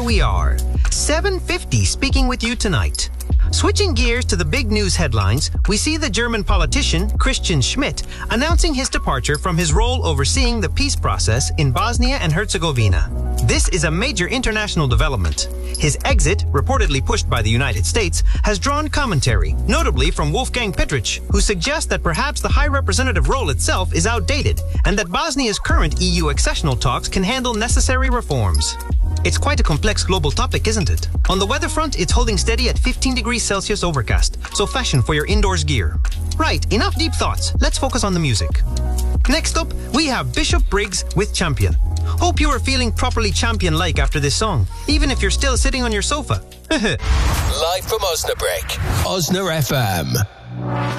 we are, 7:50, speaking with you tonight. Switching gears to the big news headlines, we see the German politician Christian Schmidt announcing his departure from his role overseeing the peace process in Bosnia and Herzegovina. This is a major international development. His exit, reportedly pushed by the United States, has drawn commentary, notably from Wolfgang Pettrich, who suggests that perhaps the High Representative role itself is outdated and that Bosnia's current EU accessional talks can handle necessary reforms. It's quite a complex global topic, isn't it? On the weather front, it's holding steady at 15 degrees Celsius overcast, so fashion for your indoors gear. Right, enough deep thoughts. Let's focus on the music. Next up, we have Bishop Briggs with Champion. Hope you are feeling properly champion-like after this song, even if you're still sitting on your sofa. Live from Osnabrück, Osna FM.